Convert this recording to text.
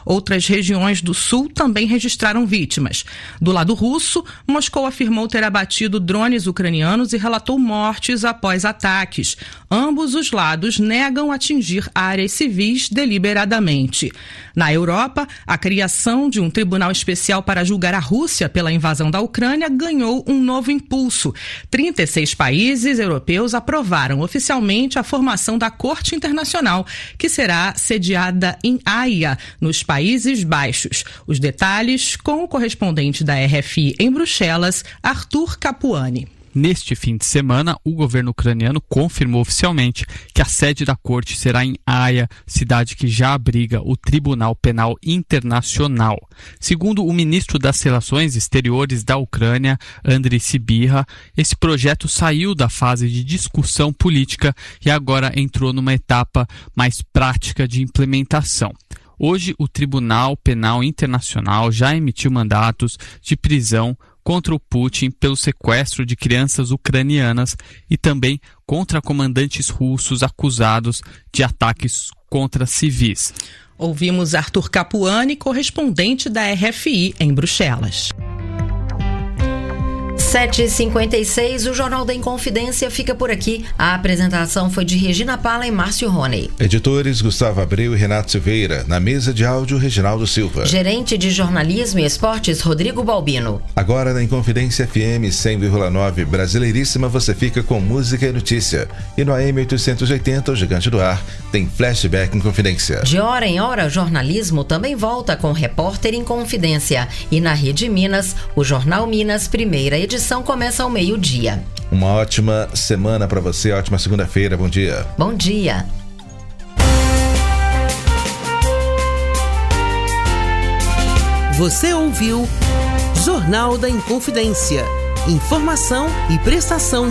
Outras regiões do sul também registraram vítimas. Do lado russo, Moscou afirmou ter abatido drones ucranianos e relatou mortes após ataques. Ambos os lados negam atingir áreas civis deliberadamente. Na Europa, a criação de um tribunal especial para julgar a Rússia pela invasão da Ucrânia ganhou um novo impulso. 36 países europeus aprovaram oficialmente a formação da Corte Internacional, que será sediada em Haia, nos Países Baixos. Os detalhes com o correspondente da RFI em Bruxelas, Arthur Capuani. Neste fim de semana, o governo ucraniano confirmou oficialmente que a sede da corte será em Haia, cidade que já abriga o Tribunal Penal Internacional. Segundo o ministro das Relações Exteriores da Ucrânia, Andriy Sybiha, esse projeto saiu da fase de discussão política e agora entrou numa etapa mais prática de implementação. Hoje, o Tribunal Penal Internacional já emitiu mandatos de prisão contra o Putin pelo sequestro de crianças ucranianas e também contra comandantes russos acusados de ataques contra civis. Ouvimos Arthur Capuani, correspondente da RFI em Bruxelas. 7h56, o Jornal da Inconfidência fica por aqui. A apresentação foi de Regina Pala e Márcio Rony. Editores Gustavo Abreu e Renato Silveira. Na mesa de áudio, Reginaldo Silva. Gerente de Jornalismo e Esportes, Rodrigo Balbino. Agora na Inconfidência FM 100,9 Brasileiríssima, você fica com música e notícia. E no AM 880, o Gigante do Ar, tem Flashback Inconfidência. De hora em hora, jornalismo também volta com Repórter Inconfidência. E na Rede Minas, o Jornal Minas, primeira edição, começa ao meio-dia. Uma ótima semana para você, ótima segunda-feira, bom dia. Bom dia. Você ouviu Jornal da Inconfidência. Informação e prestação